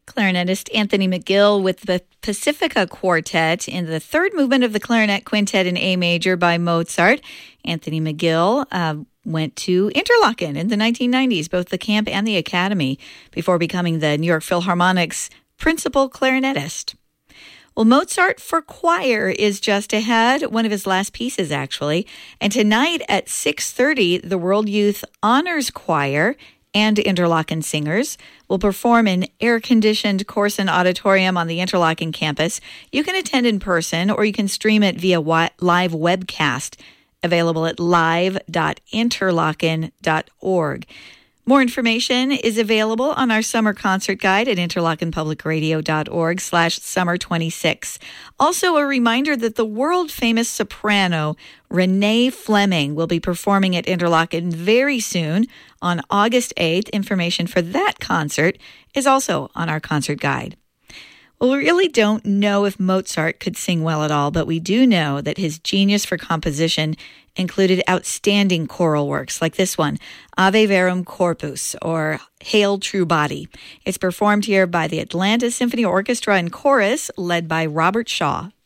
Clarinetist Anthony McGill with the Pacifica Quartet in the third movement of the Clarinet Quintet in A major by Mozart. Anthony McGill went to Interlochen in the 1990s, both the camp and the academy, before becoming the New York Philharmonic's principal clarinetist. Well, Mozart for choir is just ahead, one of his last pieces, actually. And tonight at 6:30, the World Youth Honors Choir and Interlochen Singers will perform in air-conditioned Corson Auditorium on the Interlochen campus. You can attend in person or you can stream it via live webcast, available at live.interlochen.org. More information is available on our summer concert guide at interlochenpublicradio.org/summer26. Also, a reminder that the world-famous soprano Renee Fleming will be performing at Interlochen very soon on August 8th. Information for that concert is also on our concert guide. Well, we really don't know if Mozart could sing well at all, but we do know that his genius for composition included outstanding choral works like this one, Ave Verum Corpus, or Hail True Body. It's performed here by the Atlanta Symphony Orchestra and Chorus, led by Robert Shaw.